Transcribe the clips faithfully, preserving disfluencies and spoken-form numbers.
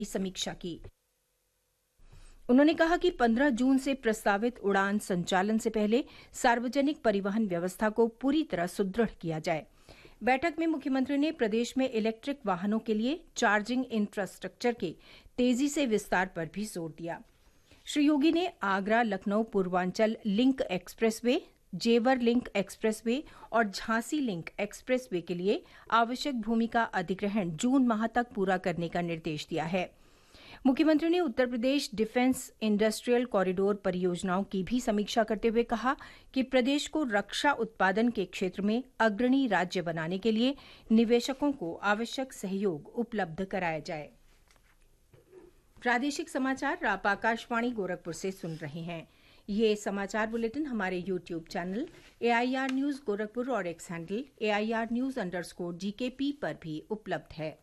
समीक्षा की। उन्होंने कहा कि पंद्रह जून से प्रस्तावित उड़ान संचालन से पहले सार्वजनिक परिवहन व्यवस्था को पूरी तरह सुदृढ़ किया जाए। बैठक में मुख्यमंत्री ने प्रदेश में इलेक्ट्रिक वाहनों के लिए चार्जिंग इंफ्रास्ट्रक्चर के तेजी से विस्तार पर भी जोर दिया। श्री योगी ने आगरा लखनऊ पूर्वांचल लिंक एक्सप्रेसवे, जेवर लिंक एक्सप्रेसवे और झांसी लिंक एक्सप्रेसवे के लिए आवश्यक भूमि का अधिग्रहण जून माह तक पूरा करने का निर्देश दिया है। मुख्यमंत्री ने Uttar Pradesh defence industrial corridor परियोजनाओं की भी समीक्षा करते हुए कहा कि प्रदेश को रक्षा उत्पादन के क्षेत्र में अग्रणी राज्य बनाने के लिए निवेशकों को आवश्यक सहयोग उपलब्ध कराया जाए। प्रादेशिक समाचार आप आकाशवाणी गोरखपुर से सुन रहे हैं। ये समाचार बुलेटिन हमारे YouTube channel AIR news Gorakhpur और x handle AIR news underscore GKP पर भी उपलब्ध है।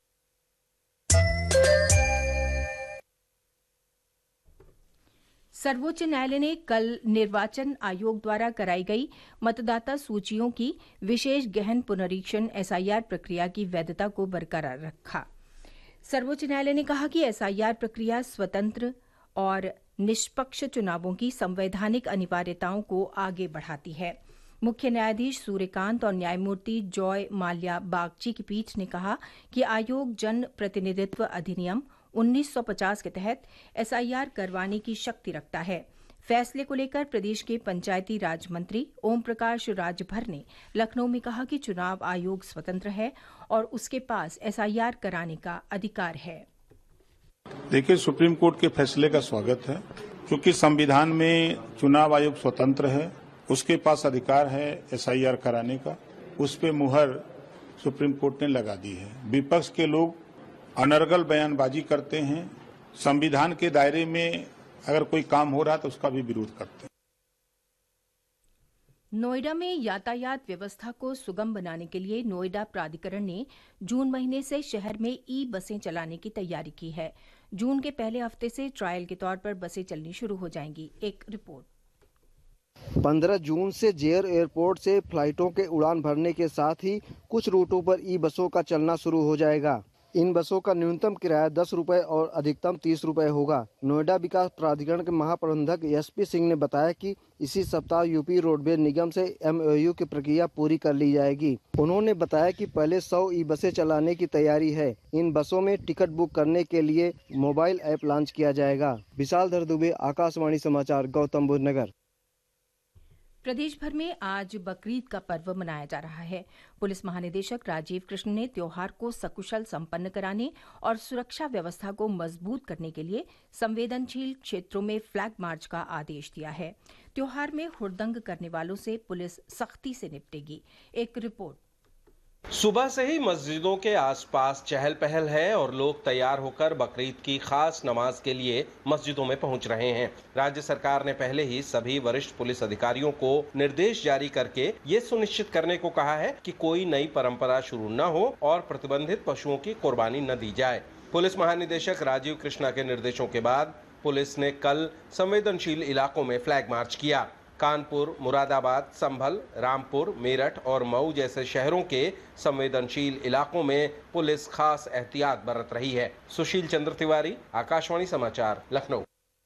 सर्वोच्च न्यायालय ने कल निर्वाचन आयोग द्वारा कराई गई मतदाता सूचियों की विशेष गहन पुनरीक्षण एसआईआर प्रक्रिया की वैधता को बरकरार रखा। सर्वोच्च न्यायालय ने कहा कि एसआईआर प्रक्रिया स्वतंत्र और निष्पक्ष चुनावों की संवैधानिक अनिवार्यताओं को आगे बढ़ाती है। मुख्य न्यायाधीश सूर्यकांत और न्यायमूर्ति जॉय माल्या बागची की पीठ ने कहा कि आयोग जन प्रतिनिधित्व अधिनियम उन्नीस सौ पचास के तहत एसआईआर करवाने की शक्ति रखता है। फैसले को लेकर प्रदेश के पंचायती राज मंत्री ओम प्रकाश राजभर ने लखनऊ में कहा कि चुनाव आयोग स्वतंत्र है और उसके पास एसआईआर कराने का अधिकार है। देखिए, सुप्रीम कोर्ट के फैसले का स्वागत है, क्योंकि संविधान में चुनाव आयोग स्वतंत्र है, उसके पास अधिकार है एसआईआर कराने का। उस पे मुहर सुप्रीम कोर्ट ने लगा दी है। विपक्ष के लोग अनर्गल बयानबाजी करते हैं, संविधान के दायरे में अगर कोई काम हो रहा है तो उसका भी विरोध करते हैं। नोएडा में यातायात व्यवस्था को सुगम बनाने के लिए नोएडा प्राधिकरण ने जून महीने से शहर में ई बसें चलाने की तैयारी की है। जून के पहले हफ्ते से ट्रायल के तौर पर बसें चलनी शुरू हो जाएंगी। एक रिपोर्ट। पंद्रह जून से जेयर एयरपोर्ट से फ्लाइटों के उड़ान भरने के साथ ही कुछ रूटों पर ई बसों का चलना शुरू हो जाएगा। इन बसों का न्यूनतम किराया दस रुपए और अधिकतम तीस रुपए होगा। नोएडा विकास प्राधिकरण के महाप्रबंधक एसपी सिंह ने बताया कि इसी सप्ताह यूपी रोडवेज निगम से एमओयू की प्रक्रिया पूरी कर ली जाएगी। उन्होंने बताया कि पहले सौ ई बसें चलाने की तैयारी है। इन बसों में टिकट बुक करने के लिए मोबाइल ऐप लॉन्च किया जाएगा। विशाल धर दुबे, आकाशवाणी समाचार, गौतम बुद्ध नगर। प्रदेश भर में आज बकरीद का पर्व मनाया जा रहा है। पुलिस महानिदेशक राजीव कृष्ण ने त्योहार को सकुशल संपन्न कराने और सुरक्षा व्यवस्था को मजबूत करने के लिए संवेदनशील क्षेत्रों में फ्लैग मार्च का आदेश दिया है। त्योहार में हुड़दंग करने वालों से पुलिस सख्ती से निपटेगी। एक रिपोर्ट। सुबह से ही मस्जिदों के आसपास चहल पहल है और लोग तैयार होकर बकरीद की खास नमाज के लिए मस्जिदों में पहुंच रहे हैं। राज्य सरकार ने पहले ही सभी वरिष्ठ पुलिस अधिकारियों को निर्देश जारी करके ये सुनिश्चित करने को कहा है कि कोई नई परंपरा शुरू न हो और प्रतिबंधित पशुओं की कुर्बानी न दी जाए। पुलिस महानिदेशक राजीव कृष्णा के निर्देशों के बाद पुलिस ने कल संवेदनशील इलाकों में फ्लैग मार्च किया। कानपुर, मुरादाबाद, संभल, रामपुर, मेरठ और मऊ जैसे शहरों के संवेदनशील इलाकों में पुलिस खास एहतियात बरत रही है। सुशील चंद्र तिवारी, आकाशवाणी समाचार, लखनऊ।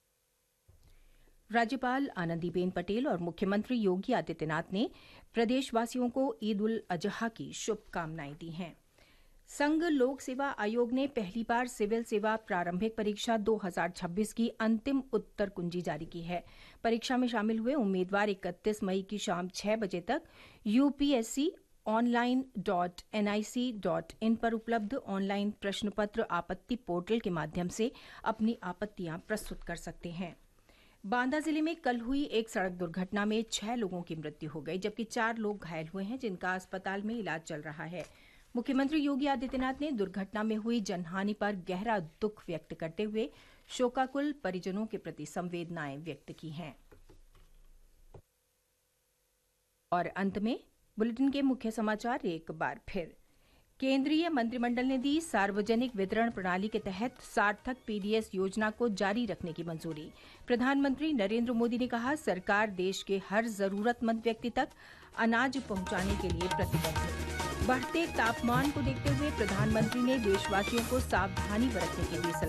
राज्यपाल आनंदीबेन पटेल और मुख्यमंत्री योगी आदित्यनाथ ने प्रदेशवासियों को ईद उल अजहा की शुभकामनाएं दी हैं। संघ लोक सेवा आयोग ने पहली बार सिविल सेवा प्रारंभिक परीक्षा दो हज़ार छब्बीस की अंतिम उत्तर कुंजी जारी की है। परीक्षा में शामिल हुए उम्मीदवार इकतीस मई की शाम छह बजे तक UPSC online dot N I C dot in पर उपलब्ध ऑनलाइन प्रश्न पत्र आपत्ति पोर्टल के माध्यम से अपनी आपत्तियां प्रस्तुत कर सकते हैं। बांदा जिले में कल हुई एक सड़क दुर्घटना में छह लोगों की मृत्यु हो गई, जबकि चार लोग घायल हुए हैं, जिनका अस्पताल में इलाज चल रहा है। मुख्यमंत्री योगी आदित्यनाथ ने दुर्घटना में हुई जनहानि पर गहरा दुख व्यक्त करते हुए शोकाकुल परिजनों के प्रति संवेदनाएं व्यक्त की हैं। और अंत में बुलेटिन के मुख्य समाचार एक बार फिर। केंद्रीय मंत्रिमंडल ने दी सार्वजनिक वितरण प्रणाली के तहत सार्थक पीडीएस योजना को जारी रखने की मंजूरी। प्रधानमंत्री नरेंद्र मोदी ने कहा, सरकार देश के हर जरूरतमंद व्यक्ति तक अनाज पहुंचाने के लिए प्रतिबद्ध है। बढ़ते तापमान को देखते हुए प्रधानमंत्री ने देशवासियों को सावधानी बरतने की दी सलाह।